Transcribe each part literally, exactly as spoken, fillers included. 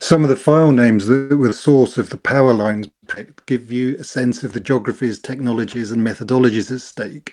Some of the file names that were the source of the power lines give you a sense of the geographies, technologies, and methodologies at stake.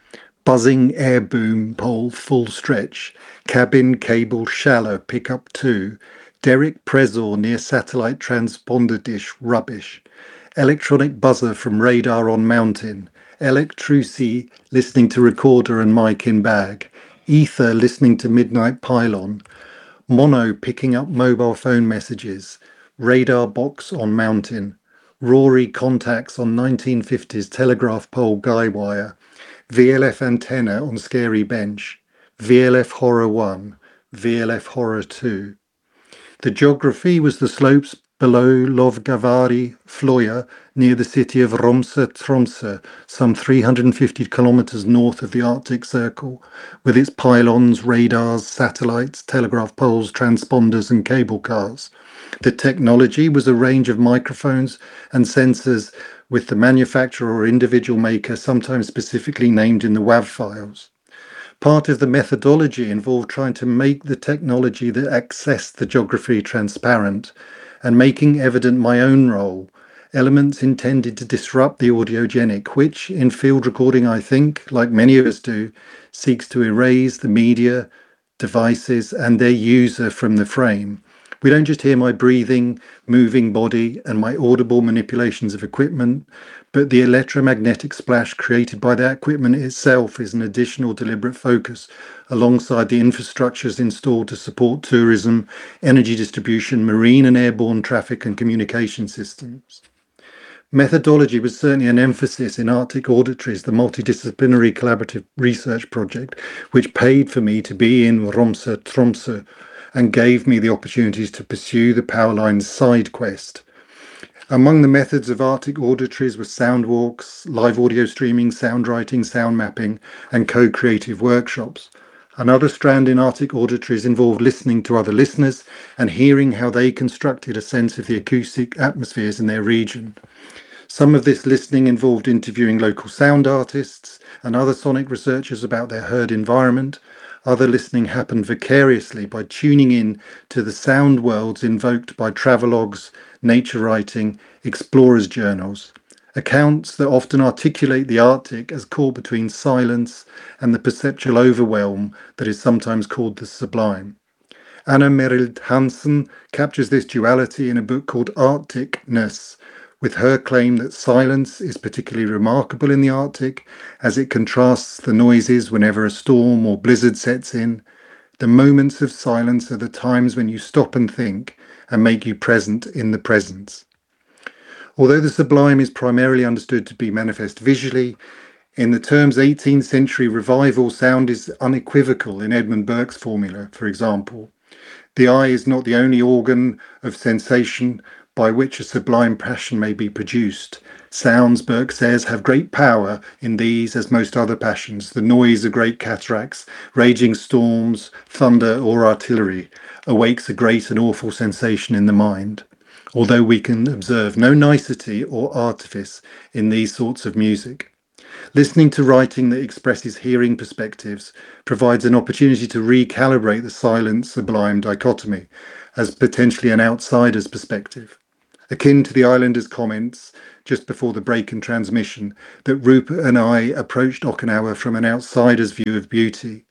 Buzzing air boom pole full stretch, cabin cable shallow pickup two, Derek Prezor near satellite transponder dish rubbish, electronic buzzer from radar on mountain, Electruci listening to recorder and mic in bag, Ether listening to midnight pylon, Mono picking up mobile phone messages, radar box on mountain, Rory contacts on nineteen fifties telegraph pole guy wire, V L F antenna on scary bench, V L F horror one, V L F horror two. The geography was the slopes below Lovgavari, Floya, near the city of Romsa Tromsø, some three hundred fifty kilometers north of the Arctic Circle, with its pylons, radars, satellites, telegraph poles, transponders, and cable cars. The technology was a range of microphones and sensors, with the manufacturer or individual maker sometimes specifically named in the W A V files. Part of the methodology involved trying to make the technology that accessed the geography transparent and making evident my own role, elements intended to disrupt the audiogenic, which in field recording, I think, like many of us do, seeks to erase the media, devices, and their user from the frame. We don't just hear my breathing, moving body, and my audible manipulations of equipment, but the electromagnetic splash created by that equipment itself is an additional deliberate focus, alongside the infrastructures installed to support tourism, energy distribution, marine and airborne traffic, and communication systems. Methodology was certainly an emphasis in Arctic Auditories, the multidisciplinary collaborative research project, which paid for me to be in Romsa Tromsø and gave me the opportunities to pursue the Powerline's side quest. Among the methods of Arctic Auditories were sound walks, live audio streaming, sound writing, sound mapping, and co-creative workshops. Another strand in Arctic Auditories involved listening to other listeners and hearing how they constructed a sense of the acoustic atmospheres in their region. Some of this listening involved interviewing local sound artists and other sonic researchers about their heard environment. Other listening happened vicariously by tuning in to the sound worlds invoked by travelogues, nature writing, explorers' journals, accounts that often articulate the Arctic as caught between silence and the perceptual overwhelm that is sometimes called the sublime. Anna Merild Hansen captures this duality in a book called Arcticness, with her claim that silence is particularly remarkable in the Arctic as it contrasts the noises whenever a storm or blizzard sets in. The moments of silence are the times when you stop and think and make you present in the presence. Although the sublime is primarily understood to be manifest visually, in the terms eighteenth century revival, sound is unequivocal in Edmund Burke's formula, for example. The eye is not the only organ of sensation by which a sublime passion may be produced. Sounds, Burke says, have great power in these as most other passions. The noise of great cataracts, raging storms, thunder, or artillery awakes a great and awful sensation in the mind, although we can observe no nicety or artifice in these sorts of music. Listening to writing that expresses hearing perspectives provides an opportunity to recalibrate the silent-sublime dichotomy as potentially an outsider's perspective, akin to the Islanders' comments just before the break in transmission that Rupert and I approached Okinawa from an outsider's view of beauty.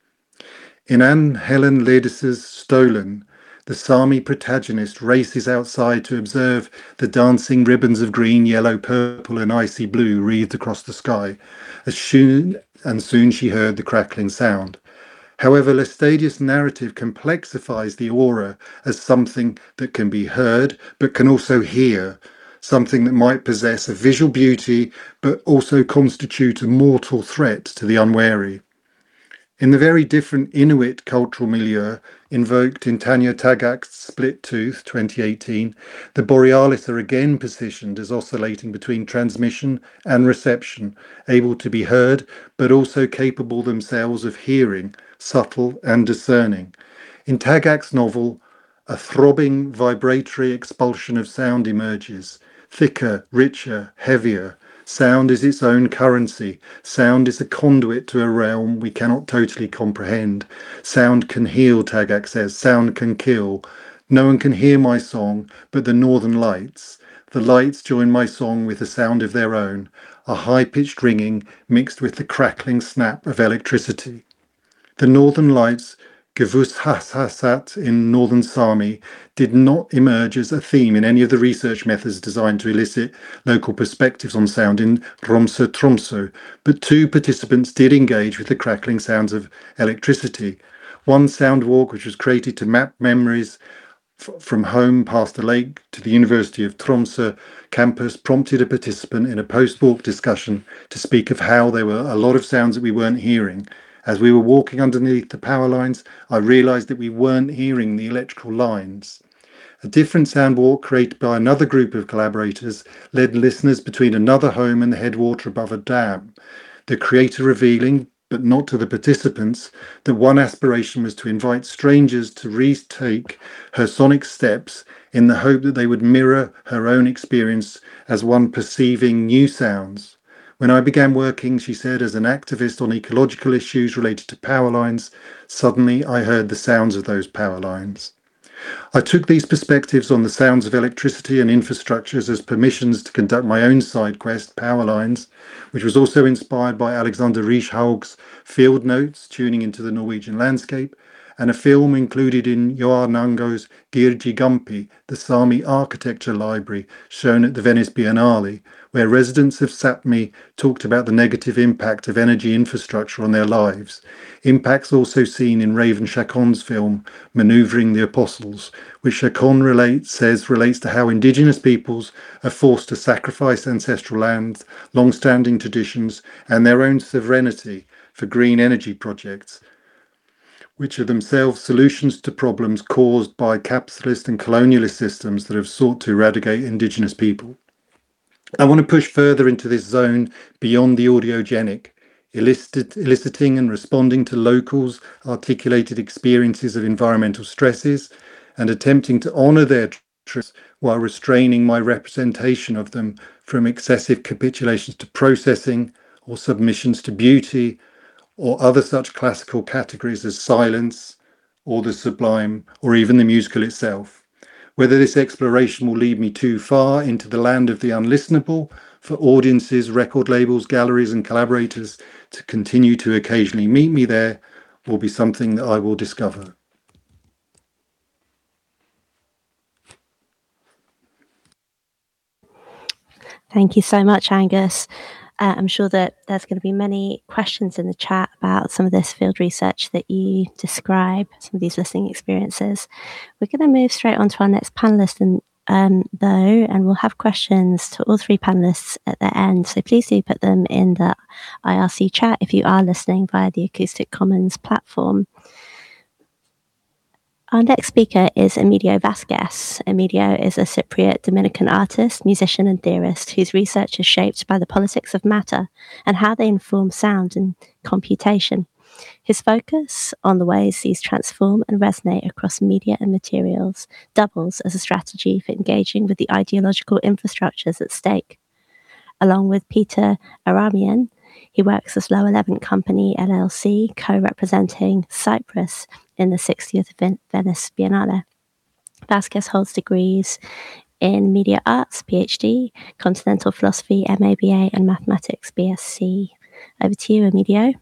In Anne Helen Ledis's Stolen, the Sami protagonist races outside to observe the dancing ribbons of green, yellow, purple, and icy blue wreathed across the sky, as soon and soon she heard the crackling sound. However, Lestadius' narrative complexifies the aura as something that can be heard, but can also hear, something that might possess a visual beauty, but also constitute a mortal threat to the unwary. In the very different Inuit cultural milieu invoked in Tanya Tagaq's Split Tooth twenty eighteen, the Borealis are again positioned as oscillating between transmission and reception, able to be heard, but also capable themselves of hearing, subtle and discerning. In Tagaq's novel, a throbbing, vibratory expulsion of sound emerges, thicker, richer, heavier. Sound is its own currency. Sound is a conduit to a realm we cannot totally comprehend. Sound can heal, Tagaq says. Sound can kill. No one can hear my song but the northern lights. The lights join my song with a sound of their own, a high-pitched ringing mixed with the crackling snap of electricity. The northern lights, Gevushasat in northern Sami, did not emerge as a theme in any of the research methods designed to elicit local perspectives on sound in Tromsø, Tromsø, but two participants did engage with the crackling sounds of electricity. One sound walk, which was created to map memories from home past the lake to the University of Tromsø campus, prompted a participant in a post-walk discussion to speak of how there were a lot of sounds that we weren't hearing. As we were walking underneath the power lines, I realised that we weren't hearing the electrical lines. A different sound walk created by another group of collaborators led listeners between another home and the headwater above a dam. The creator revealing, but not to the participants, that one aspiration was to invite strangers to retake her sonic steps in the hope that they would mirror her own experience as one perceiving new sounds. When I began working, she said, as an activist on ecological issues related to power lines, suddenly I heard the sounds of those power lines. I took these perspectives on the sounds of electricity and infrastructures as permissions to conduct my own side quest, Power Lines, which was also inspired by Alexander Rieshaug's field notes, tuning into the Norwegian landscape, and a film included in Joar Nango's Girji Gampi, the Sami Architecture Library, shown at the Venice Biennale, where residents of Sápmi talked about the negative impact of energy infrastructure on their lives. Impacts also seen in Raven Chacon's film, Manoeuvring the Apostles, which Chacon relates, says relates to how indigenous peoples are forced to sacrifice ancestral lands, long-standing traditions, and their own sovereignty for green energy projects, which are themselves solutions to problems caused by capitalist and colonialist systems that have sought to eradicate indigenous people. I want to push further into this zone beyond the audiogenic, elicit, eliciting and responding to locals' articulated experiences of environmental stresses and attempting to honour their truths while restraining my representation of them from excessive capitulations to processing or submissions to beauty or other such classical categories as silence or the sublime or even the musical itself. Whether this exploration will lead me too far into the land of the unlistenable for audiences, record labels, galleries and collaborators to continue to occasionally meet me there will be something that I will discover. Thank you so much, Angus. Uh, I'm sure that there's going to be many questions in the chat about some of this field research that you describe, some of these listening experiences. We're going to move straight on to our next panelist, and um, though, and we'll have questions to all three panelists at the end. So please do put them in the I R C chat if you are listening via the Acoustic Commons platform. Our next speaker is Emilio Vasquez. Emilio is a Cypriot Dominican artist, musician and theorist whose research is shaped by the politics of matter and how they inform sound and computation. His focus on the ways these transform and resonate across media and materials doubles as a strategy for engaging with the ideological infrastructures at stake. Along with Peter Aramian, he works as Low eleven Company L L C, co-representing Cyprus in the sixtieth Venice Biennale. Vasquez holds degrees in Media Arts, PhD, Continental Philosophy, M A B A, and Mathematics, B S c. Over to you, Emilio.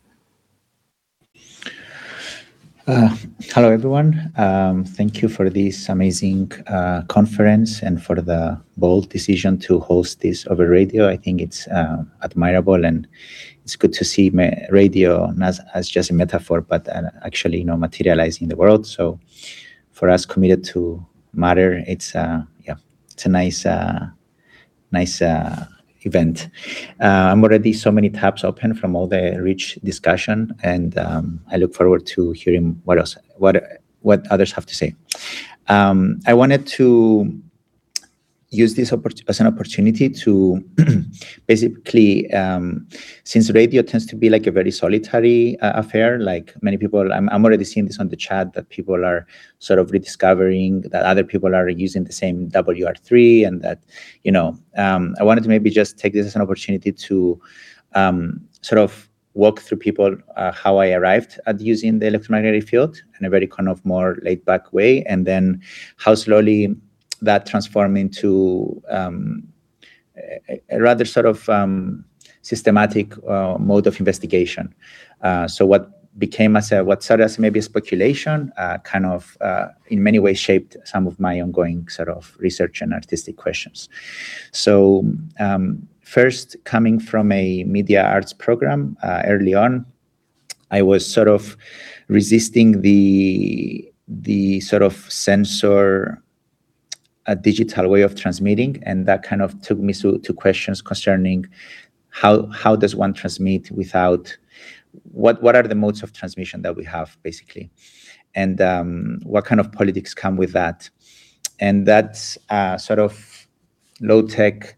Uh, hello, everyone. Um, thank you for this amazing uh, conference and for the bold decision to host this over radio. I think it's uh, admirable, and it's good to see radio not as just a metaphor, but uh, actually, you know, materializing the world. So, for us committed to matter, it's uh, yeah, it's a nice, uh, nice uh, event. Uh, I'm already so many tabs open from all the rich discussion, and um, I look forward to hearing what else, what what others have to say. Um, I wanted to use this as an opportunity to basically, um, since radio tends to be like a very solitary uh, affair, like many people, I'm, I'm already seeing this on the chat, that people are sort of rediscovering that other people are using the same W R three, and that, you know, um, I wanted to maybe just take this as an opportunity to um, sort of walk through people uh, how I arrived at using the electromagnetic field in a very kind of more laid back way, and then how slowly that transformed into um, a, a rather sort of um, systematic uh, mode of investigation. Uh, so what became as a, what started as maybe a speculation, uh, kind of uh, in many ways shaped some of my ongoing sort of research and artistic questions. So um, first, coming from a media arts program uh, early on, I was sort of resisting the, the sort of censor a digital way of transmitting, and that kind of took me to, to questions concerning how, how does one transmit without What what are the modes of transmission that we have, basically, and um, what kind of politics come with that? And that uh, sort of low-tech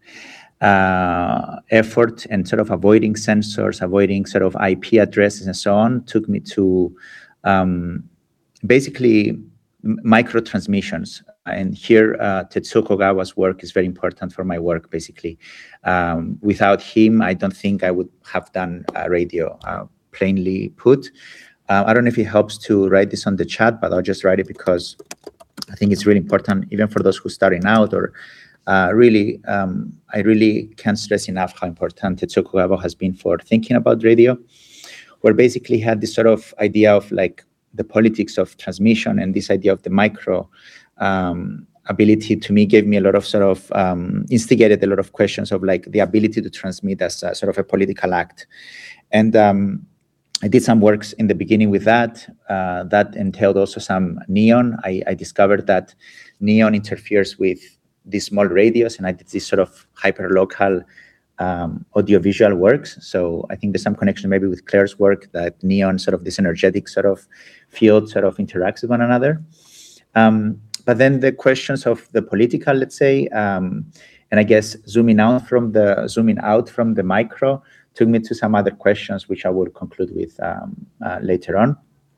uh, effort and sort of avoiding sensors, avoiding sort of I P addresses and so on, took me to um, basically micro transmissions. And here, uh, Tetsuo Kogawa's work is very important for my work, basically. Um, without him, I don't think I would have done uh, radio. Uh, plainly put. Uh, I don't know if it helps to write this on the chat, but I'll just write it because I think it's really important, even for those who are starting out, or uh, really, um, I really can't stress enough how important Tetsuo Kogawa has been for thinking about radio, where basically had this sort of idea of like the politics of transmission, and this idea of the micro um, ability to me gave me a lot of sort of um, instigated a lot of questions of like the ability to transmit as a, sort of a political act. And um, I did some works in the beginning with that. Uh, that entailed also some neon. I, I discovered that neon interferes with these small radios, and I did this sort of hyper-local um, audiovisual works. So I think there's some connection maybe with Claire's work, that neon, sort of this energetic sort of field sort of interacts with one another. Um, but then the questions of the political, let's say, um, and I guess zooming out from the zooming out from the micro, took me to some other questions, which I will conclude with um, uh, later on.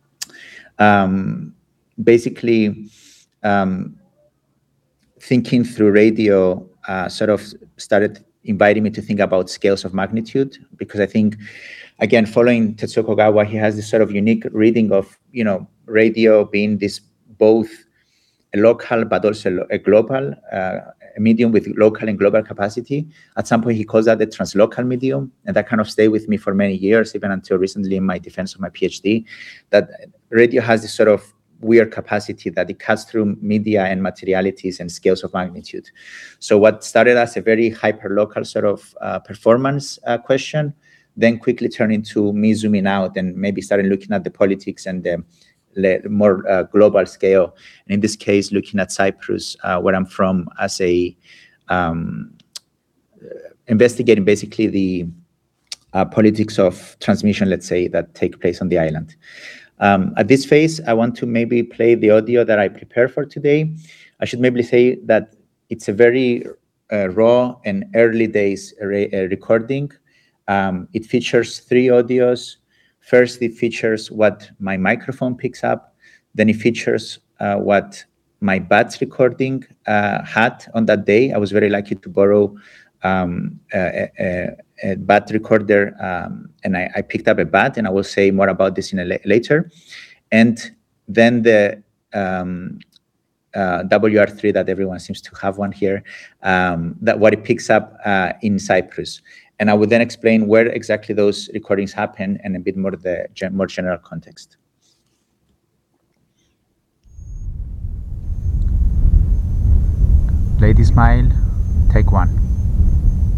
Um, basically, um, thinking through radio uh, sort of started inviting me to think about scales of magnitude, because I think, again, following Tetsuo Kogawa, he has this sort of unique reading of, you know, radio being this both a local but also a global uh, a medium with local and global capacity. At some point, he calls that the translocal medium, and that kind of stayed with me for many years, even until recently in my defense of my PhD, that radio has this sort of weird capacity that it cuts through media and materialities and scales of magnitude. So what started as a very hyper-local sort of uh, performance uh, question, then quickly turned into me zooming out and maybe started looking at the politics and the more uh, global scale. And in this case, looking at Cyprus, uh, where I'm from, as a um, investigating basically the uh, politics of transmission, let's say, that take place on the island. Um, at this phase, I want to maybe play the audio that I prepared for today. I should maybe say that it's a very uh, raw and early days re uh, recording. Um, it features three audios. First, it features what my microphone picks up. Then it features uh, what my B A T recording uh, had on that day. I was very lucky to borrow um, a, a, a B A T recorder, um, and I, I picked up a B A T, and I will say more about this in a la later. And then the um, uh, W R three that everyone seems to have one here, um, that what it picks up uh, in Cyprus. And I would then explain where exactly those recordings happen and a bit more the gen more general context. Lady Smile.